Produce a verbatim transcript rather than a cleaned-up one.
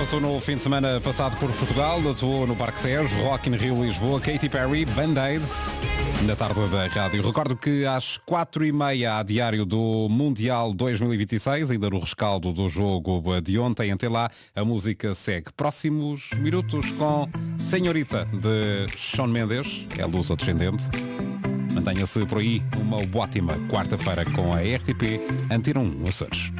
passou no fim de semana passado por Portugal, atuou no Parque Tejo, Rock in Rio Lisboa, Katy Perry, Band-Aid, na tarde da rádio. Recordo que às quatro e meia há diário do Mundial dois mil e vinte e seis, ainda no rescaldo do jogo de ontem. Até lá, a música segue. Próximos minutos com Senhorita, de Shawn Mendes, é luso descendente. Mantenha-se por aí, uma ótima quarta-feira com a R T P Antena um Açores.